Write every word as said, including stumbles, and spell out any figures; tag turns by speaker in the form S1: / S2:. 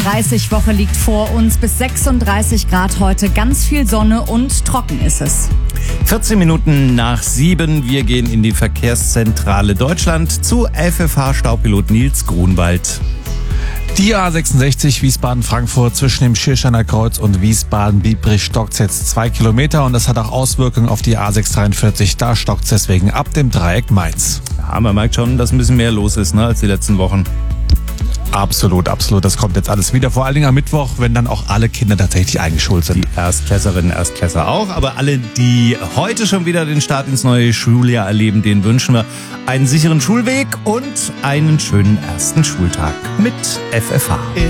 S1: dreißig Woche liegt vor uns, bis sechsunddreißig Grad heute, ganz viel Sonne und trocken ist es.
S2: vierzehn Minuten nach sieben, wir gehen in die Verkehrszentrale Deutschland zu F F H-Staupilot Nils Grunwald.
S3: Die A sechsundsechzig Wiesbaden-Frankfurt zwischen dem Schirrsteiner Kreuz und Wiesbaden-Biebrich stockt jetzt zwei Kilometer und das hat auch Auswirkungen auf die A sechshundertdreiundvierzig. Da stockt es deswegen ab dem Dreieck Mainz.
S2: Ja, man merkt schon, dass ein bisschen mehr los ist, ne, als die letzten Wochen.
S3: Absolut, absolut. Das kommt jetzt alles wieder. Vor allen Dingen am Mittwoch, wenn dann auch alle Kinder tatsächlich eingeschult sind.
S2: Die Erstklässerinnen, Erstklässer auch. Aber alle, die heute schon wieder den Start ins neue Schuljahr erleben, denen wünschen wir einen sicheren Schulweg und einen schönen ersten Schultag mit F F H.